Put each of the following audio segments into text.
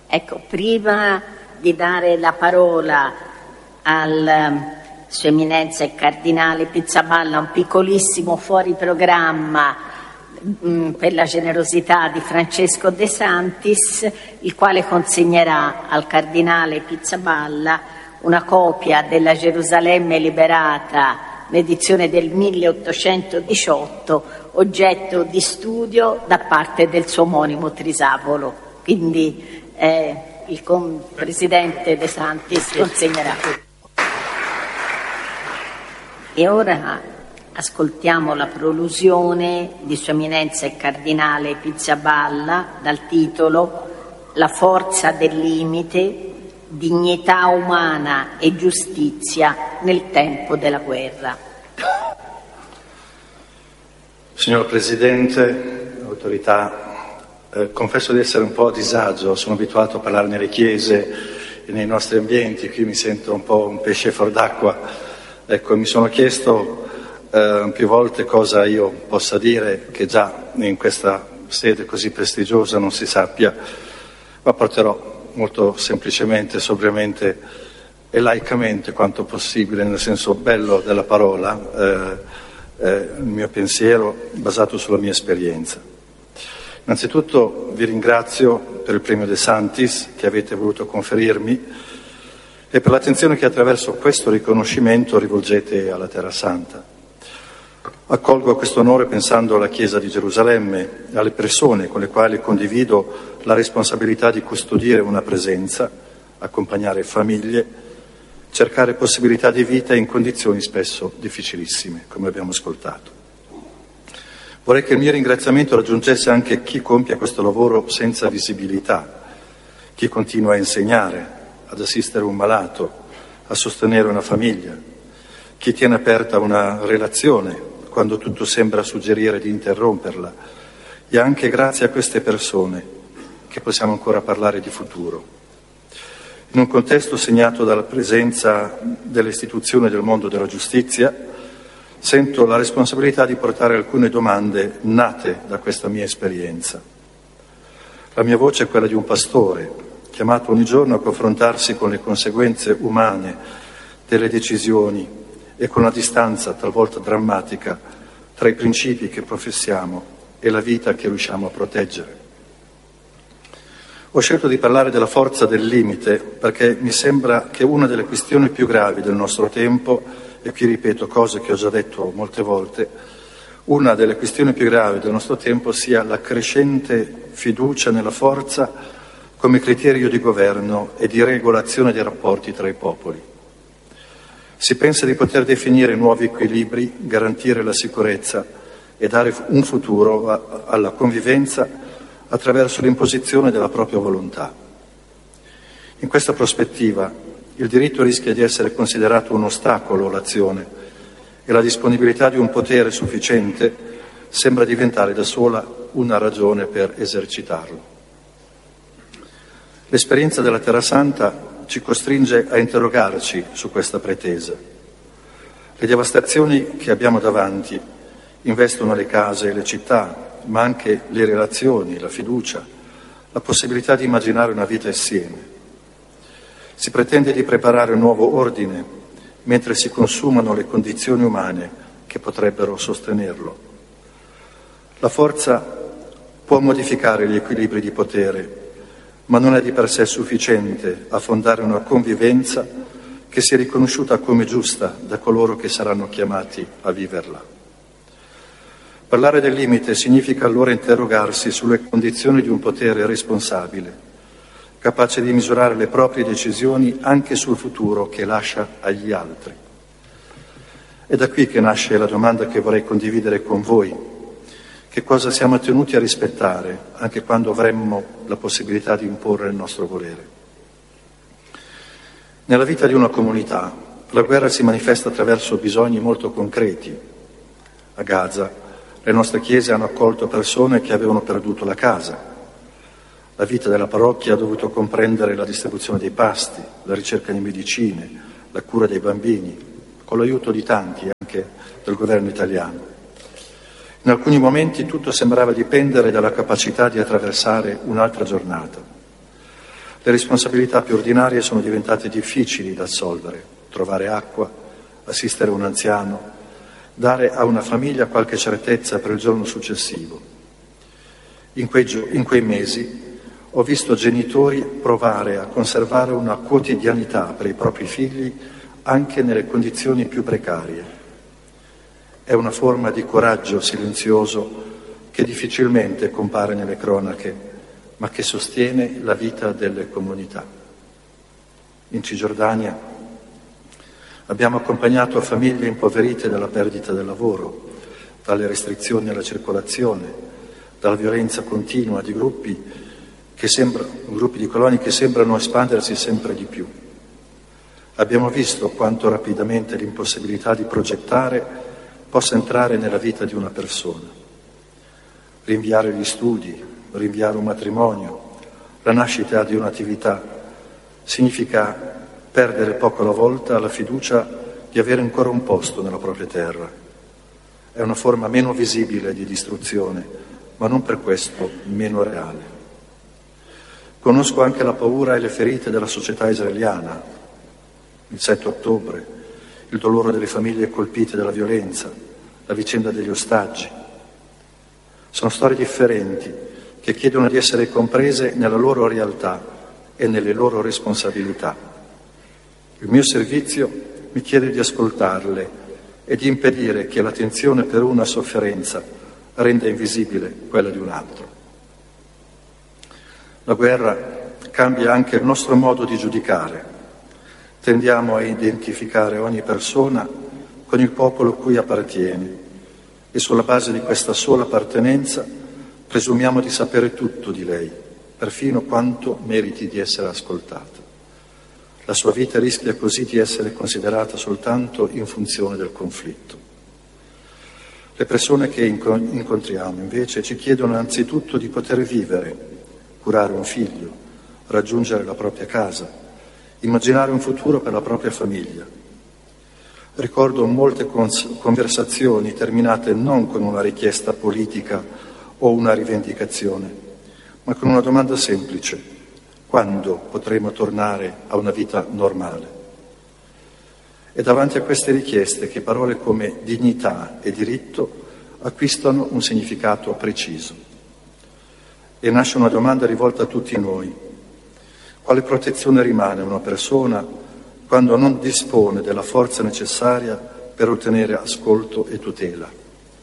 Ecco, prima di dare la parola al Sua Eminenza il Cardinale Pizzaballa, un piccolissimo fuori programma per la generosità di Francesco De Santis, il quale consegnerà al Cardinale Pizzaballa una copia della Gerusalemme liberata, l'edizione del 1818, oggetto di studio da parte del suo omonimo Trisavolo. Quindi il Presidente De Santis consegnerà. E ora ascoltiamo la prolusione di Sua Eminenza il Cardinale Pizzaballa dal titolo La forza del limite, dignità umana e giustizia nel tempo della guerra. Signor Presidente, autorità, confesso di essere un po' a disagio, sono abituato a parlare nelle chiese e nei nostri ambienti, qui mi sento un po' un pesce fuor d'acqua. Ecco, mi sono chiesto più volte cosa io possa dire che già in questa sede così prestigiosa non si sappia, ma porterò molto semplicemente, sobriamente e laicamente quanto possibile, nel senso bello della parola, il mio pensiero basato sulla mia esperienza. Innanzitutto vi ringrazio per il premio De Santis che avete voluto conferirmi e per l'attenzione che attraverso questo riconoscimento rivolgete alla Terra Santa. Accolgo questo onore pensando alla Chiesa di Gerusalemme, alle persone con le quali condivido la responsabilità di custodire una presenza, accompagnare famiglie, cercare possibilità di vita in condizioni spesso difficilissime, come abbiamo ascoltato. Vorrei che il mio ringraziamento raggiungesse anche chi compie questo lavoro senza visibilità, chi continua a insegnare, ad assistere un malato, a sostenere una famiglia, chi tiene aperta una relazione quando tutto sembra suggerire di interromperla, e anche grazie a queste persone che possiamo ancora parlare di futuro. In un contesto segnato dalla presenza delle istituzioni del mondo della giustizia, sento la responsabilità di portare alcune domande nate da questa mia esperienza. La mia voce è quella di un pastore, chiamato ogni giorno a confrontarsi con le conseguenze umane delle decisioni e con la distanza talvolta drammatica tra i principi che professiamo e la vita che riusciamo a proteggere. Ho scelto di parlare della forza del limite perché mi sembra che una delle questioni più gravi del nostro tempo, e qui ripeto cose che ho già detto molte volte, una delle questioni più gravi del nostro tempo sia la crescente fiducia nella forza come criterio di governo e di regolazione dei rapporti tra i popoli. Si pensa di poter definire nuovi equilibri, garantire la sicurezza e dare un futuro alla convivenza attraverso l'imposizione della propria volontà. In questa prospettiva, il diritto rischia di essere considerato un ostacolo all'azione e la disponibilità di un potere sufficiente sembra diventare da sola una ragione per esercitarlo. L'esperienza della Terra Santa ci costringe a interrogarci su questa pretesa. Le devastazioni che abbiamo davanti investono le case e le città, ma anche le relazioni, la fiducia, la possibilità di immaginare una vita insieme. Si pretende di preparare un nuovo ordine, mentre si consumano le condizioni umane che potrebbero sostenerlo. La forza può modificare gli equilibri di potere, ma non è di per sé sufficiente a fondare una convivenza che sia riconosciuta come giusta da coloro che saranno chiamati a viverla. Parlare del limite significa allora interrogarsi sulle condizioni di un potere responsabile, capace di misurare le proprie decisioni anche sul futuro che lascia agli altri. È da qui che nasce la domanda che vorrei condividere con voi. Che cosa siamo tenuti a rispettare anche quando avremmo la possibilità di imporre il nostro volere? Nella vita di una comunità, la guerra si manifesta attraverso bisogni molto concreti. A Gaza, le nostre chiese hanno accolto persone che avevano perduto la casa. La vita della parrocchia ha dovuto comprendere la distribuzione dei pasti, la ricerca di medicine, la cura dei bambini, con l'aiuto di tanti, anche del governo italiano. In alcuni momenti tutto sembrava dipendere dalla capacità di attraversare un'altra giornata. Le responsabilità più ordinarie sono diventate difficili da assolvere: trovare acqua, assistere un anziano, dare a una famiglia qualche certezza per il giorno successivo. In quei mesi ho visto genitori provare a conservare una quotidianità per i propri figli anche nelle condizioni più precarie. È una forma di coraggio silenzioso che difficilmente compare nelle cronache, ma che sostiene la vita delle comunità. In Cisgiordania abbiamo accompagnato famiglie impoverite dalla perdita del lavoro, dalle restrizioni alla circolazione, dalla violenza continua di gruppi di coloni che sembrano espandersi sempre di più. Abbiamo visto quanto rapidamente l'impossibilità di progettare possa entrare nella vita di una persona. Rinviare gli studi, rinviare un matrimonio, la nascita di un'attività, significa perdere poco alla volta la fiducia di avere ancora un posto nella propria terra. È una forma meno visibile di distruzione, ma non per questo meno reale. Conosco anche la paura e le ferite della società israeliana, il 7 ottobre, il dolore delle famiglie colpite dalla violenza, la vicenda degli ostaggi. Sono storie differenti che chiedono di essere comprese nella loro realtà e nelle loro responsabilità. Il mio servizio mi chiede di ascoltarle e di impedire che l'attenzione per una sofferenza renda invisibile quella di un altro. La guerra cambia anche il nostro modo di giudicare. Tendiamo a identificare ogni persona con il popolo cui appartiene e sulla base di questa sola appartenenza presumiamo di sapere tutto di lei, perfino quanto meriti di essere ascoltata. La sua vita rischia così di essere considerata soltanto in funzione del conflitto. Le persone che incontriamo invece ci chiedono anzitutto di poter vivere, curare un figlio, raggiungere la propria casa, immaginare un futuro per la propria famiglia. Ricordo molte conversazioni terminate non con una richiesta politica o una rivendicazione, ma con una domanda semplice: quando potremo tornare a una vita normale? È davanti a queste richieste che parole come dignità e diritto acquistano un significato preciso. E nasce una domanda rivolta a tutti noi: quale protezione rimane a una persona quando non dispone della forza necessaria per ottenere ascolto e tutela?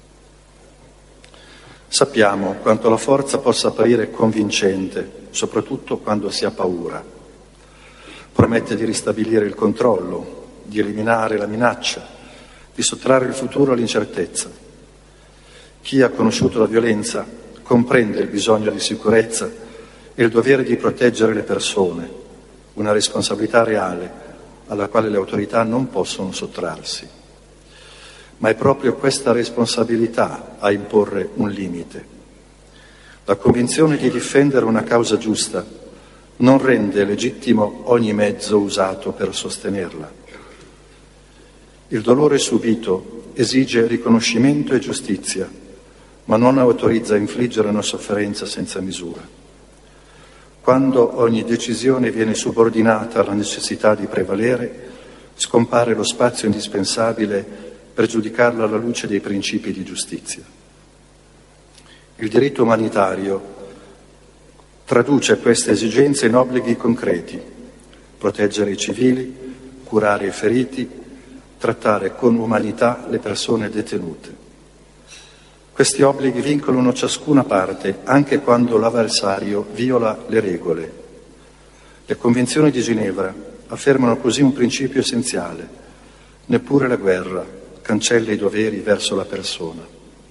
Sappiamo quanto la forza possa apparire convincente, soprattutto quando si ha paura. Promette di ristabilire il controllo, di eliminare la minaccia, di sottrarre il futuro all'incertezza. Chi ha conosciuto la violenza comprende il bisogno di sicurezza e il dovere di proteggere le persone, una responsabilità reale alla quale le autorità non possono sottrarsi. Ma è proprio questa responsabilità a imporre un limite. La convinzione di difendere una causa giusta non rende legittimo ogni mezzo usato per sostenerla. Il dolore subito esige riconoscimento e giustizia, ma non autorizza a infliggere una sofferenza senza misura. Quando ogni decisione viene subordinata alla necessità di prevalere, scompare lo spazio indispensabile per giudicarla alla luce dei principi di giustizia. Il diritto umanitario traduce queste esigenze in obblighi concreti: proteggere i civili, curare i feriti, trattare con umanità le persone detenute. Questi obblighi vincolano ciascuna parte, anche quando l'avversario viola le regole. Le Convenzioni di Ginevra affermano così un principio essenziale: neppure la guerra cancella i doveri verso la persona.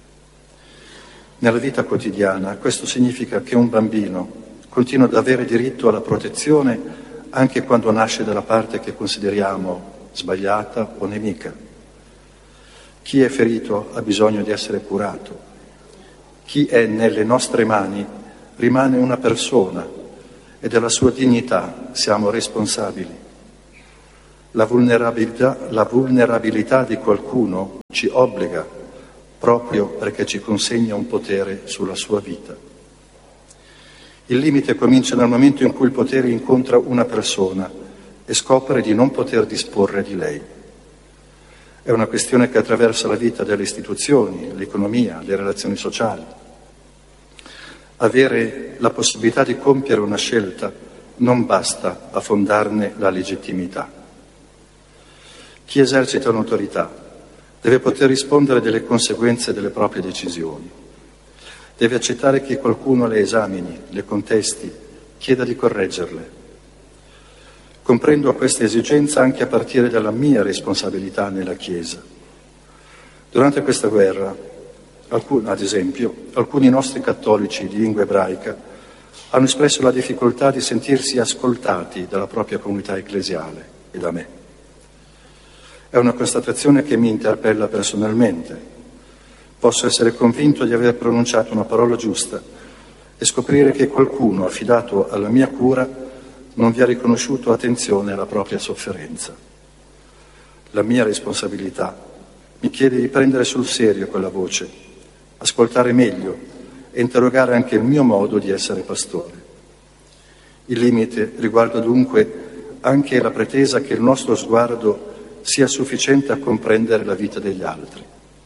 Nella vita quotidiana questo significa che un bambino continua ad avere diritto alla protezione anche quando nasce dalla parte che consideriamo sbagliata o nemica. Chi è ferito ha bisogno di essere curato. Chi è nelle nostre mani rimane una persona e della sua dignità siamo responsabili. La vulnerabilità di qualcuno ci obbliga proprio perché ci consegna un potere sulla sua vita. Il limite comincia dal momento in cui il potere incontra una persona e scopre di non poter disporre di lei. È una questione che attraversa la vita delle istituzioni, l'economia, le relazioni sociali. Avere la possibilità di compiere una scelta non basta a fondarne la legittimità. Chi esercita un'autorità deve poter rispondere delle conseguenze delle proprie decisioni. Deve accettare che qualcuno le esamini, le contesti, chieda di correggerle. Comprendo questa esigenza anche a partire dalla mia responsabilità nella Chiesa. Durante questa guerra, ad esempio, alcuni nostri cattolici di lingua ebraica hanno espresso la difficoltà di sentirsi ascoltati dalla propria comunità ecclesiale e da me. È una constatazione che mi interpella personalmente. Posso essere convinto di aver pronunciato una parola giusta e scoprire che qualcuno affidato alla mia cura non vi ha riconosciuto attenzione alla propria sofferenza. La mia responsabilità mi chiede di prendere sul serio quella voce, ascoltare meglio e interrogare anche il mio modo di essere pastore. Il limite riguarda dunque anche la pretesa che il nostro sguardo sia sufficiente a comprendere la vita degli altri.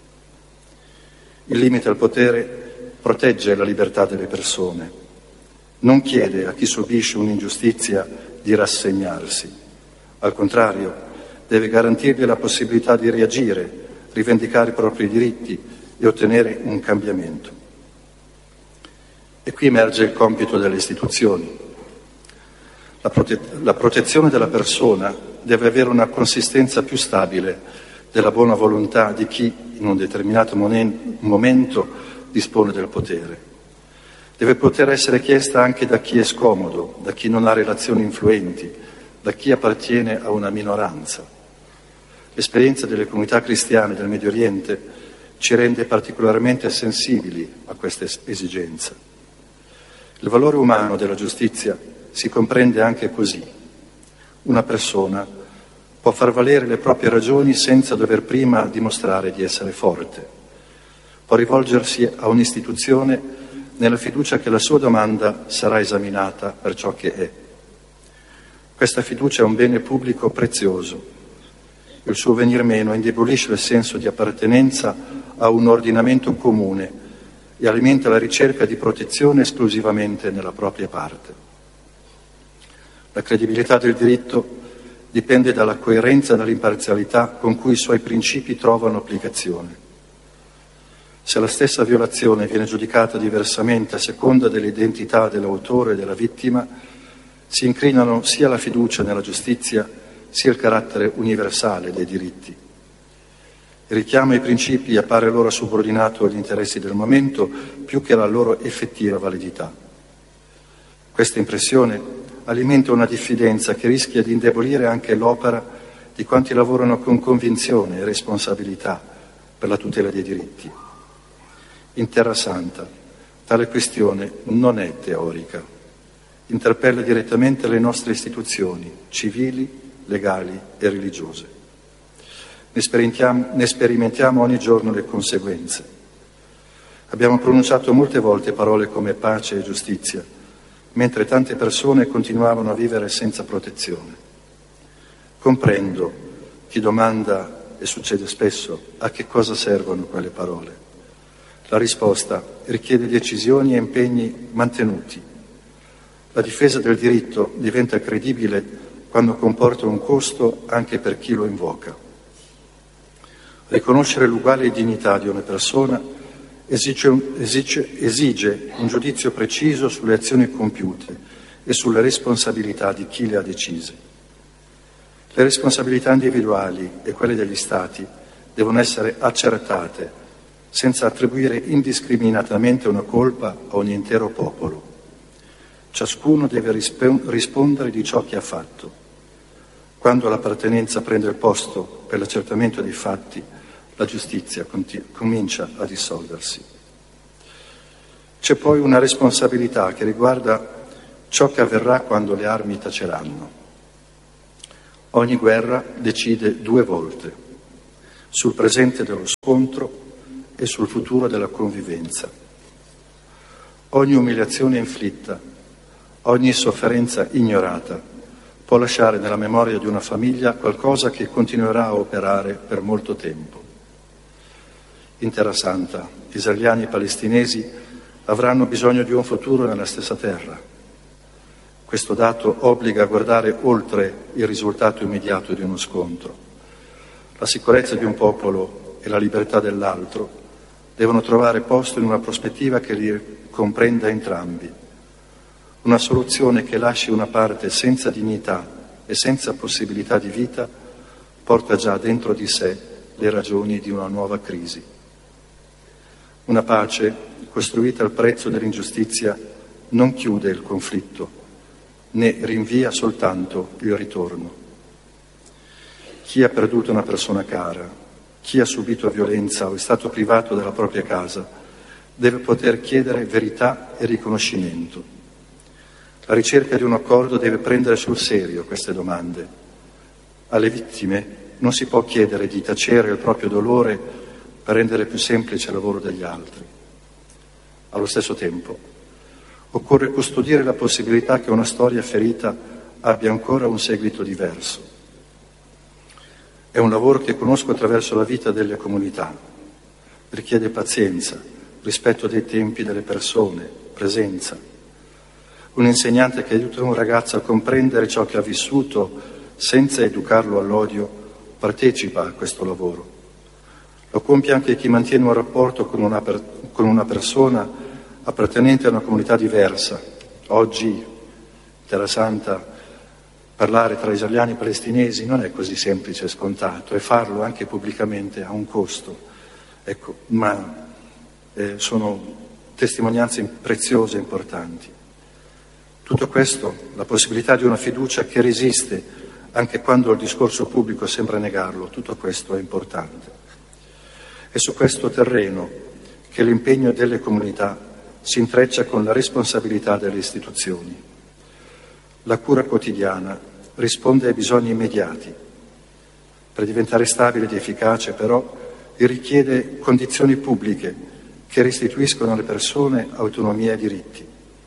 Il limite al potere protegge la libertà delle persone. Non chiede a chi subisce un'ingiustizia di rassegnarsi. Al contrario, deve garantirgli la possibilità di reagire, rivendicare i propri diritti e ottenere un cambiamento. E qui emerge il compito delle istituzioni. La protezione della persona deve avere una consistenza più stabile della buona volontà di chi in un determinato momento dispone del potere. Deve poter essere chiesta anche da chi è scomodo, da chi non ha relazioni influenti, da chi appartiene a una minoranza. L'esperienza delle comunità cristiane del Medio Oriente ci rende particolarmente sensibili a questa esigenza. Il valore umano della giustizia si comprende anche così. Una persona può far valere le proprie ragioni senza dover prima dimostrare di essere forte. Può rivolgersi a un'istituzione nella fiducia che la sua domanda sarà esaminata per ciò che è. Questa fiducia è un bene pubblico prezioso. Il suo venir meno indebolisce il senso di appartenenza a un ordinamento comune e alimenta la ricerca di protezione esclusivamente nella propria parte. La credibilità del diritto dipende dalla coerenza e dall'imparzialità con cui i suoi principi trovano applicazione. Se la stessa violazione viene giudicata diversamente a seconda dell'identità dell'autore e della vittima, si incrinano sia la fiducia nella giustizia sia il carattere universale dei diritti. Il richiamo ai principi appare allora subordinato agli interessi del momento più che alla loro effettiva validità. Questa impressione alimenta una diffidenza che rischia di indebolire anche l'opera di quanti lavorano con convinzione e responsabilità per la tutela dei diritti. In Terra Santa tale questione non è teorica, interpella direttamente le nostre istituzioni civili, legali e religiose. Ne sperimentiamo ogni giorno le conseguenze. Abbiamo pronunciato molte volte parole come pace e giustizia, mentre tante persone continuavano a vivere senza protezione. Comprendo chi domanda, e succede spesso, a che cosa servono quelle parole. La risposta richiede decisioni e impegni mantenuti. La difesa del diritto diventa credibile quando comporta un costo anche per chi lo invoca. Riconoscere l'uguale dignità di una persona esige un giudizio preciso sulle azioni compiute e sulle responsabilità di chi le ha decise. Le responsabilità individuali e quelle degli Stati devono essere accertate senza attribuire indiscriminatamente una colpa a un intero popolo. Ciascuno deve rispondere di ciò che ha fatto. Quando l'appartenenza prende il posto per l'accertamento dei fatti, la giustizia comincia a dissolversi. C'è poi una responsabilità che riguarda ciò che avverrà quando le armi taceranno. Ogni guerra decide 2 volte, sul presente dello scontro e sul futuro della convivenza. Ogni umiliazione inflitta Ogni sofferenza ignorata può lasciare nella memoria di una famiglia qualcosa che continuerà a operare per molto tempo. In Terra Santa, israeliani e palestinesi avranno bisogno di un futuro nella stessa terra. Questo dato obbliga a guardare oltre il risultato immediato di uno scontro. La sicurezza di un popolo e la libertà dell'altro devono trovare posto in una prospettiva che li comprenda entrambi. Una soluzione che lasci una parte senza dignità e senza possibilità di vita porta già dentro di sé le ragioni di una nuova crisi. Una pace costruita al prezzo dell'ingiustizia non chiude il conflitto, né rinvia soltanto il ritorno. Chi ha perduto una persona cara, chi ha subito violenza o è stato privato della propria casa, deve poter chiedere verità e riconoscimento. La ricerca di un accordo deve prendere sul serio queste domande. Alle vittime non si può chiedere di tacere il proprio dolore per rendere più semplice il lavoro degli altri. Allo stesso tempo, occorre custodire la possibilità che una storia ferita abbia ancora un seguito diverso. È un lavoro che conosco attraverso la vita delle comunità. Richiede pazienza, rispetto dei tempi delle persone, presenza. Un insegnante che aiuta un ragazzo a comprendere ciò che ha vissuto senza educarlo all'odio partecipa a questo lavoro. Lo compie anche chi mantiene un rapporto con una persona appartenente a una comunità diversa. Oggi, in Terra Santa, parlare tra israeliani e palestinesi non è così semplice e scontato, e farlo anche pubblicamente ha un costo. Ma sono testimonianze preziose e importanti. Tutto questo, la possibilità di una fiducia che resiste anche quando il discorso pubblico sembra negarlo, tutto questo è importante. È su questo terreno che l'impegno delle comunità si intreccia con la responsabilità delle istituzioni. La cura quotidiana risponde ai bisogni immediati. Per diventare stabile ed efficace, però, richiede condizioni pubbliche che restituiscono alle persone autonomia e diritti.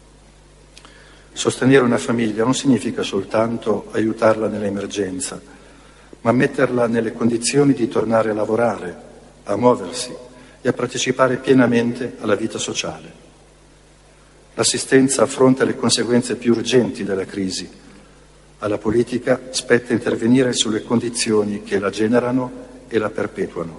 Sostenere una famiglia non significa soltanto aiutarla nell'emergenza, ma metterla nelle condizioni di tornare a lavorare, a muoversi e a partecipare pienamente alla vita sociale. L'assistenza affronta le conseguenze più urgenti della crisi. Alla politica spetta intervenire sulle condizioni che la generano e la perpetuano.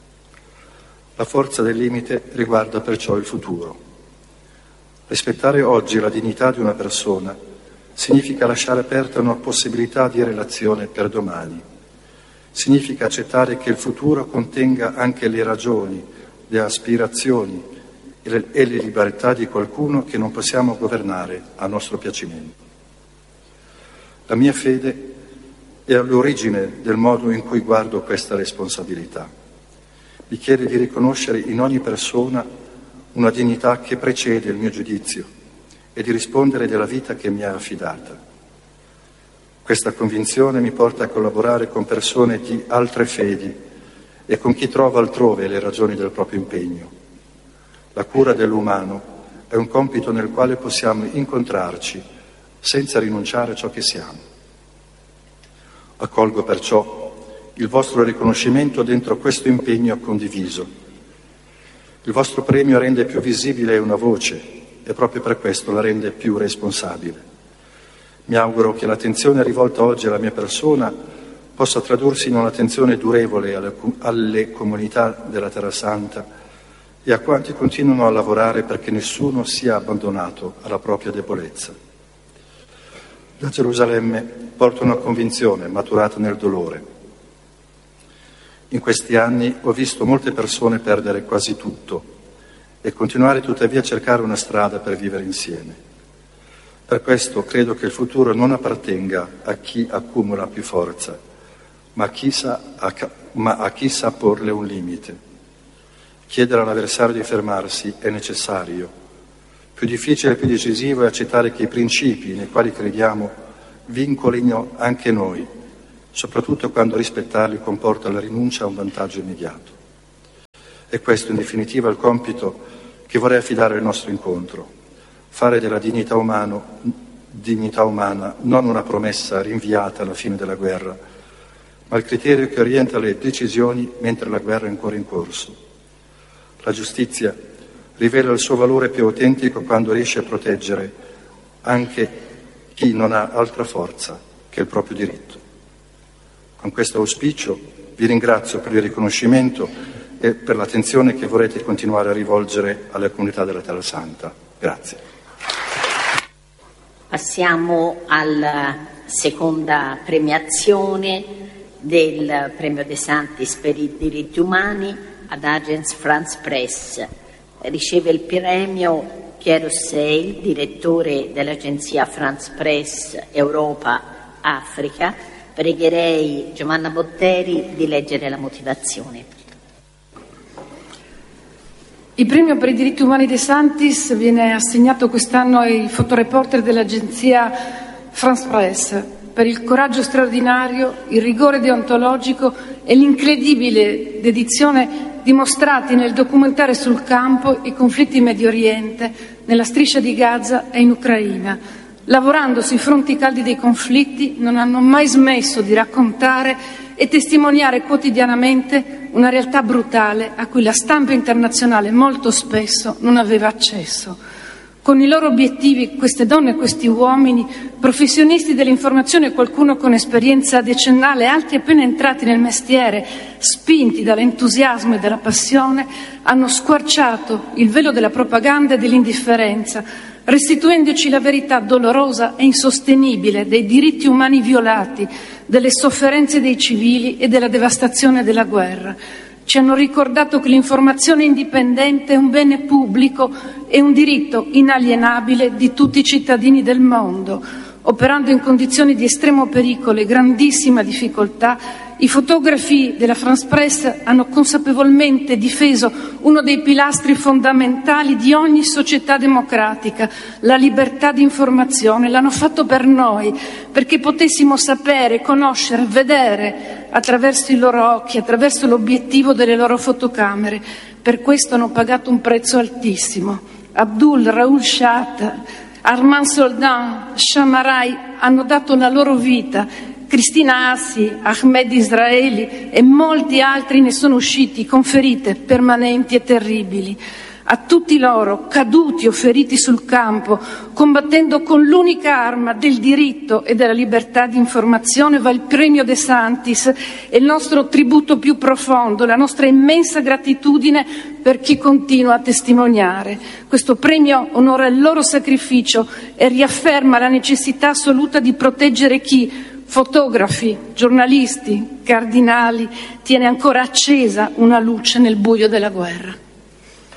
La forza del limite riguarda perciò il futuro. Rispettare oggi la dignità di una persona significa lasciare aperta una possibilità di relazione per domani. Significa accettare che il futuro contenga anche le ragioni, le aspirazioni e le libertà di qualcuno che non possiamo governare a nostro piacimento. La mia fede è all'origine del modo in cui guardo questa responsabilità. Mi chiede di riconoscere in ogni persona una dignità che precede il mio giudizio e di rispondere della vita che mi ha affidata. Questa convinzione mi porta a collaborare con persone di altre fedi e con chi trova altrove le ragioni del proprio impegno. La cura dell'umano è un compito nel quale possiamo incontrarci senza rinunciare a ciò che siamo. Accolgo perciò il vostro riconoscimento dentro questo impegno condiviso. Il vostro premio rende più visibile una voce e proprio per questo la rende più responsabile. Mi auguro che l'attenzione rivolta oggi alla mia persona possa tradursi in un'attenzione durevole alle comunità della Terra Santa e a quanti continuano a lavorare perché nessuno sia abbandonato alla propria debolezza. Da Gerusalemme porto una convinzione maturata nel dolore. In questi anni ho visto molte persone perdere quasi tutto e continuare tuttavia a cercare una strada per vivere insieme. Per questo credo che il futuro non appartenga a chi accumula più forza, ma a chi sa porle un limite. Chiedere all'avversario di fermarsi è necessario. Più difficile e più decisivo è accettare che i principi nei quali crediamo vincolino anche noi, soprattutto quando rispettarli comporta la rinuncia a un vantaggio immediato. E questo in definitiva è il compito che vorrei affidare al nostro incontro, fare della dignità umana dignità umana, non una promessa rinviata alla fine della guerra, ma il criterio che orienta le decisioni mentre la guerra è ancora in corso. La giustizia rivela il suo valore più autentico quando riesce a proteggere anche chi non ha altra forza che il proprio diritto. Con questo auspicio vi ringrazio per il riconoscimento e per l'attenzione che vorrete continuare a rivolgere alla comunità della Terra Santa. Grazie. Passiamo alla seconda premiazione del Premio De Santis per i diritti umani ad Agence France Presse. Riceve il premio Pierre Hussein, direttore dell'agenzia France Presse Europa-Africa. Pregherei Giovanna Botteri di leggere la motivazione. Il premio per i diritti umani De Santis viene assegnato quest'anno ai fotoreporter dell'agenzia France Presse per il coraggio straordinario, il rigore deontologico e l'incredibile dedizione dimostrati nel documentare sul campo i conflitti in Medio Oriente, nella striscia di Gaza e in Ucraina. Lavorando sui fronti caldi dei conflitti, non hanno mai smesso di raccontare e testimoniare quotidianamente una realtà brutale a cui la stampa internazionale molto spesso non aveva accesso. Con i loro obiettivi, queste donne e questi uomini, professionisti dell'informazione e qualcuno con esperienza decennale, altri appena entrati nel mestiere, spinti dall'entusiasmo e dalla passione, hanno squarciato il velo della propaganda e dell'indifferenza, restituendoci la verità dolorosa e insostenibile dei diritti umani violati, delle sofferenze dei civili e della devastazione della guerra. Ci hanno ricordato che l'informazione indipendente è un bene pubblico e un diritto inalienabile di tutti i cittadini del mondo. Operando in condizioni di estremo pericolo e grandissima difficoltà, i fotografi della France Presse hanno consapevolmente difeso uno dei pilastri fondamentali di ogni società democratica, la libertà di informazione. L'hanno fatto per noi, perché potessimo sapere, conoscere, vedere attraverso i loro occhi, attraverso l'obiettivo delle loro fotocamere. Per questo hanno pagato un prezzo altissimo. Abdul, Raoul Shat, Armand Soldan, Shamarai hanno dato la loro vita. Cristina Assi, Ahmed Israeli e molti altri ne sono usciti con ferite permanenti e terribili. A tutti loro, caduti o feriti sul campo, combattendo con l'unica arma del diritto e della libertà di informazione, va il premio De Santis e il nostro tributo più profondo, la nostra immensa gratitudine per chi continua a testimoniare. Questo premio onora il loro sacrificio e riafferma la necessità assoluta di proteggere chi, fotografi, giornalisti, cardinali, tiene ancora accesa una luce nel buio della guerra.